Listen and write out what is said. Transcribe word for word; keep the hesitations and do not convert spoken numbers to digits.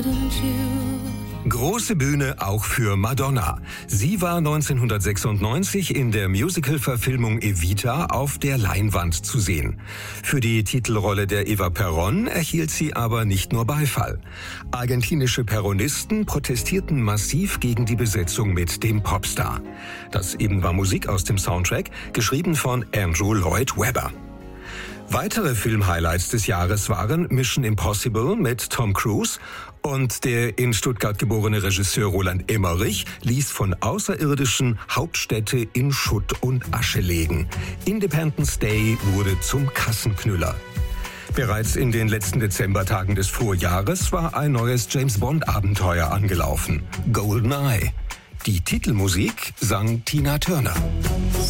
Große Bühne auch für Madonna. Sie war neunzehnhundertsechsundneunzig in der Musical-Verfilmung Evita auf der Leinwand zu sehen. Für die Titelrolle der Eva Perón erhielt sie aber nicht nur Beifall. Argentinische Peronisten protestierten massiv gegen die Besetzung mit dem Popstar. Das eben war Musik aus dem Soundtrack, geschrieben von Andrew Lloyd Webber. Weitere Filmhighlights des Jahres waren Mission Impossible mit Tom Cruise und der in Stuttgart geborene Regisseur Roland Emmerich ließ von Außerirdischen Hauptstädte in Schutt und Asche legen. Independence Day wurde zum Kassenknüller. Bereits in den letzten Dezembertagen des Vorjahres war ein neues James-Bond-Abenteuer angelaufen, GoldenEye. Die Titelmusik sang Tina Turner.